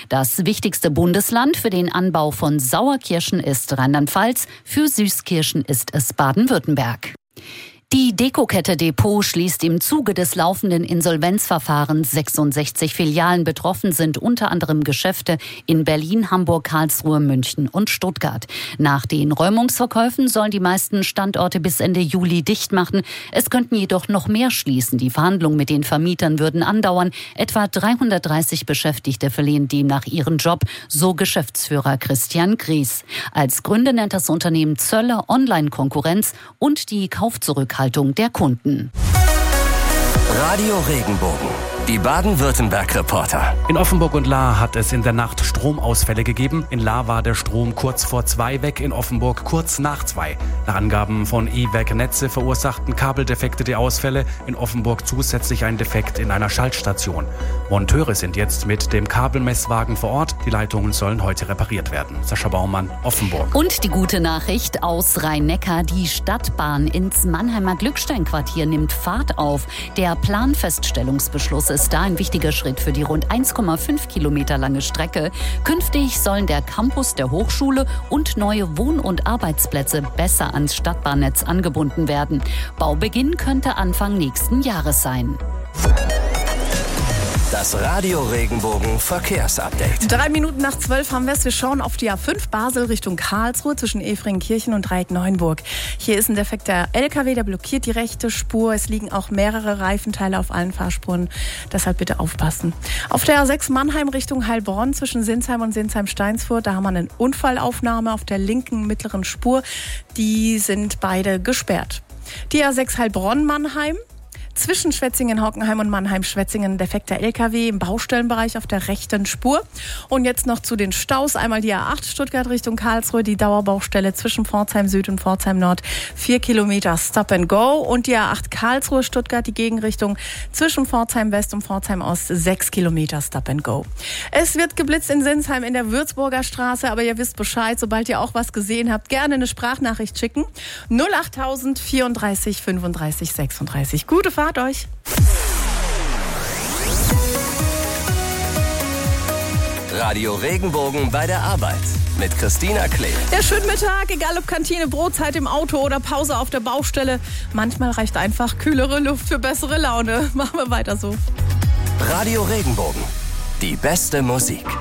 Das wichtigste Bundesland für den Anbau von Sauerkirschen ist Rheinland-Pfalz, für Süßkirschen ist es Baden-Württemberg. Die Dekokette Depot schließt im Zuge des laufenden Insolvenzverfahrens 66 Filialen. Betroffen sind unter anderem Geschäfte in Berlin, Hamburg, Karlsruhe, München und Stuttgart. Nach den Räumungsverkäufen sollen die meisten Standorte bis Ende Juli dicht machen. Es könnten jedoch noch mehr schließen. Die Verhandlungen mit den Vermietern würden andauern. Etwa 330 Beschäftigte verlieren demnach ihren Job, so Geschäftsführer Christian Gries. Als Gründe nennt das Unternehmen Zölle, Online-Konkurrenz und die Kaufzurückhaltung der Kunden. Radio Regenbogen, die Baden-Württemberg-Reporter. In Offenburg und Lahr hat es in der Nacht Stromausfälle gegeben. In Lahr war der Strom kurz vor 2 weg, in Offenburg kurz nach 2. Nach Angaben von E-Werk Netze verursachten Kabeldefekte die Ausfälle. In Offenburg zusätzlich ein Defekt in einer Schaltstation. Monteure sind jetzt mit dem Kabelmesswagen vor Ort. Die Leitungen sollen heute repariert werden. Sascha Baumann, Offenburg. Und die gute Nachricht aus Rhein-Neckar. Die Stadtbahn ins Mannheimer Glücksteinquartier nimmt Fahrt auf. Der Planfeststellungsbeschluss ist da ein wichtiger Schritt für die rund 1,5 Kilometer lange Strecke. Künftig sollen der Campus der Hochschule und neue Wohn- und Arbeitsplätze besser ans Stadtbahnnetz angebunden werden. Baubeginn könnte Anfang nächsten Jahres sein. Das Radio Regenbogen Verkehrsupdate. 3 Minuten nach 12 haben wir es. Wir schauen auf die A5 Basel Richtung Karlsruhe zwischen Efringkirchen und Reit-Neuenburg. Hier ist ein defekter LKW, der blockiert die rechte Spur. Es liegen auch mehrere Reifenteile auf allen Fahrspuren. Deshalb bitte aufpassen. Auf der A6 Mannheim Richtung Heilbronn zwischen Sinsheim und Sinsheim-Steinsfurt, da haben wir eine Unfallaufnahme auf der linken mittleren Spur. Die sind beide gesperrt. Die A6 Heilbronn-Mannheim. Zwischen Schwetzingen-Hockenheim und Mannheim-Schwetzingen defekter LKW im Baustellenbereich auf der rechten Spur. Und jetzt noch zu den Staus. Einmal die A8 Stuttgart Richtung Karlsruhe, die Dauerbaustelle zwischen Pforzheim Süd und Pforzheim Nord. 4 Kilometer Stop and Go. Und die A8 Karlsruhe Stuttgart, die Gegenrichtung zwischen Pforzheim West und Pforzheim Ost. 6 Kilometer Stop and Go. Es wird geblitzt in Sinsheim in der Würzburger Straße. Aber ihr wisst Bescheid, sobald ihr auch was gesehen habt, gerne eine Sprachnachricht schicken. 08000 34 35 36. Gute Fahrt euch. Radio Regenbogen bei der Arbeit mit Christina Klee. Ja, schönen Mittag, egal ob Kantine, Brotzeit im Auto oder Pause auf der Baustelle. Manchmal reicht einfach kühlere Luft für bessere Laune. Machen wir weiter so. Radio Regenbogen, die beste Musik.